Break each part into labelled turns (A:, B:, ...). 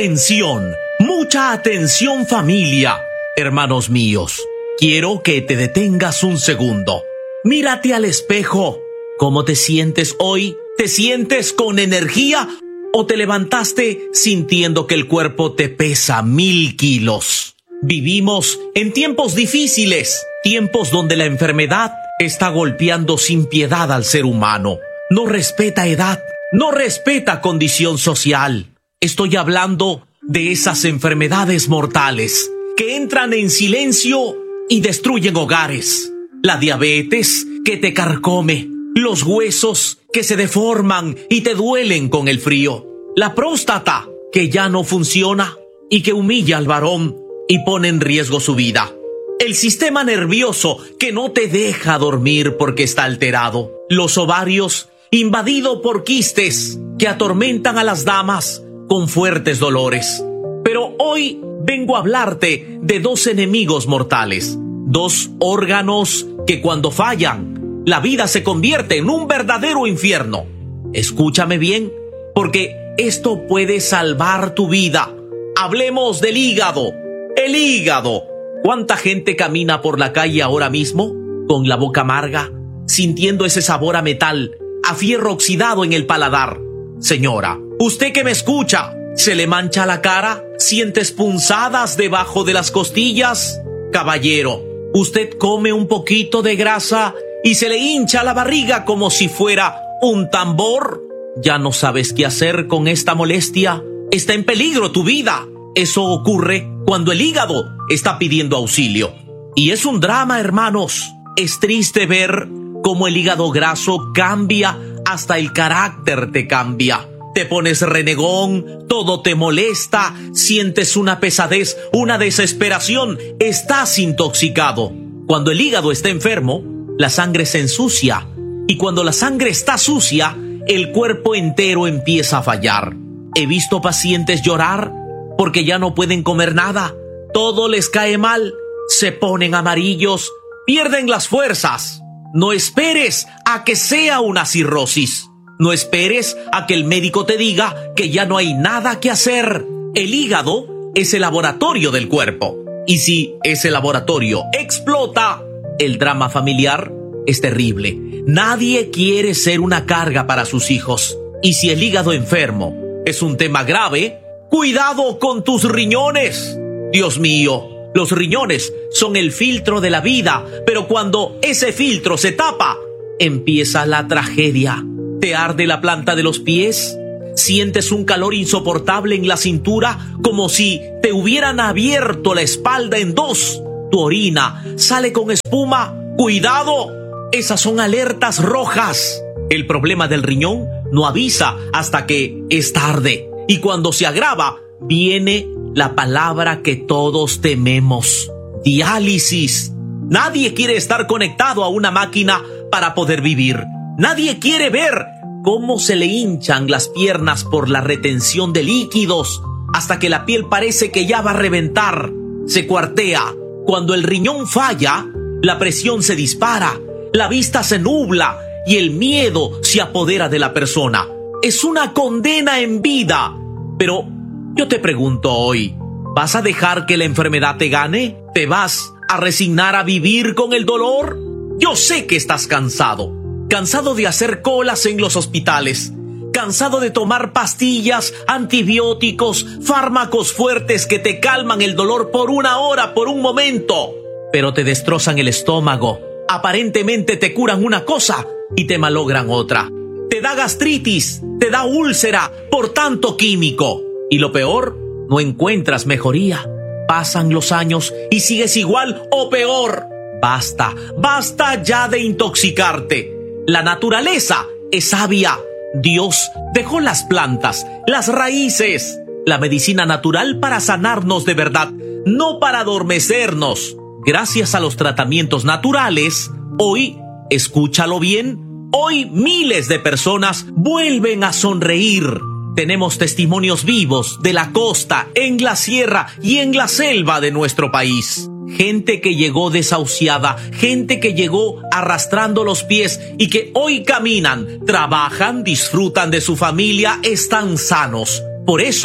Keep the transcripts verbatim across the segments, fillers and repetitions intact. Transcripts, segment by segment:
A: Atención, mucha atención familia, hermanos míos. Quiero que te detengas un segundo. Mírate al espejo. ¿Cómo te sientes hoy? ¿Te sientes con energía o te levantaste sintiendo que el cuerpo te pesa mil kilos? Vivimos en tiempos difíciles, tiempos donde la enfermedad está golpeando sin piedad al ser humano. No respeta edad, no respeta condición social. Estoy hablando de esas enfermedades mortales que entran en silencio y destruyen hogares. La diabetes que te carcome, los huesos que se deforman y te duelen con el frío, la próstata que ya no funciona y que humilla al varón y pone en riesgo su vida, el sistema nervioso que no te deja dormir porque está alterado, los ovarios invadidos por quistes que atormentan a las damas con fuertes dolores. Pero hoy vengo a hablarte de dos enemigos mortales, dos órganos que cuando fallan, la vida se convierte en un verdadero infierno. Escúchame bien, porque esto puede salvar tu vida. Hablemos del hígado. El hígado. ¿Cuánta gente camina por la calle ahora mismo con la boca amarga, sintiendo ese sabor a metal, a fierro oxidado en el paladar? Señora, usted que me escucha, ¿se le mancha la cara? ¿Sientes punzadas debajo de las costillas? Caballero, usted come un poquito de grasa y se le hincha la barriga como si fuera un tambor. ¿Ya no sabes qué hacer con esta molestia? Está en peligro tu vida. Eso ocurre cuando el hígado está pidiendo auxilio. Y es un drama, hermanos. Es triste ver cómo el hígado graso cambia, hasta el carácter te cambia. Te pones renegón, todo te molesta, sientes una pesadez, una desesperación, estás intoxicado. Cuando el hígado está enfermo, la sangre se ensucia. Y cuando la sangre está sucia, el cuerpo entero empieza a fallar. He visto pacientes llorar porque ya no pueden comer nada. Todo les cae mal, se ponen amarillos, pierden las fuerzas. No esperes a que sea una cirrosis. No esperes a que el médico te diga que ya no hay nada que hacer. El hígado es el laboratorio del cuerpo. Y si ese laboratorio explota, el drama familiar es terrible. Nadie quiere ser una carga para sus hijos. Y si el hígado enfermo es un tema grave, cuidado con tus riñones. Dios mío, los riñones son el filtro de la vida, pero cuando ese filtro se tapa, empieza la tragedia. ¿Te arde la planta de los pies? ¿Sientes un calor insoportable en la cintura, como si te hubieran abierto la espalda en dos? ¿Tu orina sale con espuma? ¡Cuidado! Esas son alertas rojas. El problema del riñón no avisa hasta que es tarde. Y cuando se agrava, viene la palabra que todos tememos: diálisis. Nadie quiere estar conectado a una máquina para poder vivir. Nadie quiere ver cómo se le hinchan las piernas por la retención de líquidos, hasta que la piel parece que ya va a reventar. Se cuartea. Cuando el riñón falla, la presión se dispara, la vista se nubla y el miedo se apodera de la persona. Es una condena en vida. Pero yo te pregunto hoy, ¿vas a dejar que la enfermedad te gane? ¿Te vas a resignar a vivir con el dolor? Yo sé que estás cansado. Cansado de hacer colas en los hospitales. Cansado de tomar pastillas, antibióticos, fármacos fuertes que te calman el dolor por una hora, por un momento, pero te destrozan el estómago. Aparentemente te curan una cosa y te malogran otra. Te da gastritis, te da úlcera por tanto químico. Y lo peor, no encuentras mejoría. Pasan los años y sigues igual o peor. Basta, basta ya de intoxicarte. La naturaleza es sabia. Dios dejó las plantas, las raíces, la medicina natural para sanarnos de verdad, no para adormecernos. Gracias a los tratamientos naturales, hoy, escúchalo bien, hoy miles de personas vuelven a sonreír. Tenemos testimonios vivos de la costa, en la sierra y en la selva de nuestro país. Gente que llegó desahuciada, gente que llegó arrastrando los pies y que hoy caminan, trabajan, disfrutan de su familia, están sanos. Por eso,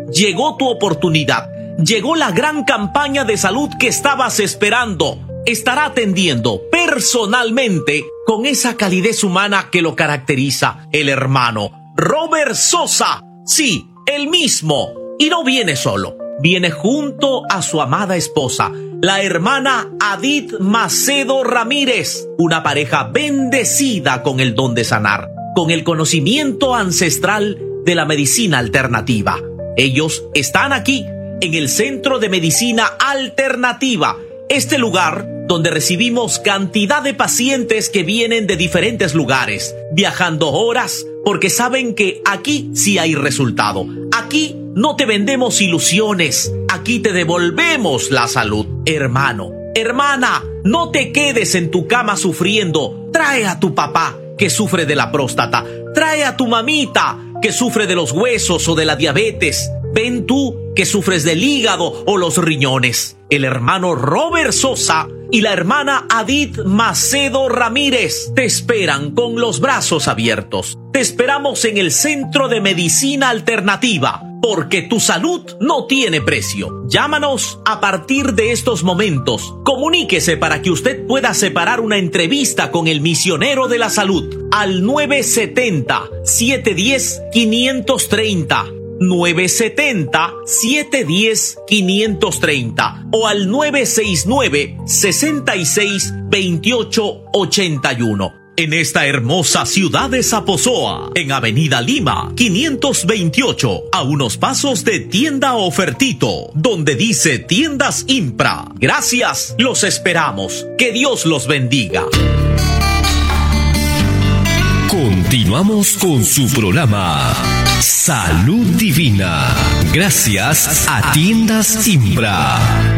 A: llegó tu oportunidad. Llegó la gran campaña de salud que estabas esperando. Estará atendiendo personalmente con esa calidez humana que lo caracteriza el hermano Robert Sosa. Sí, el mismo. Y no viene solo. Viene junto a su amada esposa, la hermana Adith Macedo Ramírez. Una pareja bendecida con el don de sanar, con el conocimiento ancestral de la medicina alternativa. Ellos están aquí en el Centro de Medicina Alternativa, este lugar donde recibimos cantidad de pacientes que vienen de diferentes lugares, viajando horas, porque saben que aquí sí hay resultado. Aquí no te vendemos ilusiones, aquí te devolvemos la salud. Hermano, hermana, no te quedes en tu cama sufriendo. Trae a tu papá que sufre de la próstata, trae a tu mamita que sufre de los huesos o de la diabetes. Ven tú que sufres del hígado o los riñones. El hermano Robert Sosa y la hermana Adith Macedo Ramírez te esperan con los brazos abiertos. Te esperamos en el Centro de Medicina Alternativa, porque tu salud no tiene precio. Llámanos a partir de estos momentos. Comuníquese para que usted pueda separar una entrevista con el misionero de la salud al nueve siete cero, siete uno cero, cinco tres cero. nueve siete cero, siete uno cero, cinco tres cero o al nueve seis nueve, seis seis, dos ocho ocho uno. En esta hermosa ciudad de Zaposoa, en Avenida Lima, quinientos veintiocho, a unos pasos de Tienda Ofertito, donde dice Tiendas Impra. Gracias, los esperamos. Que Dios los bendiga.
B: Continuamos con su programa Salud Divina. Gracias a Tiendas Impra.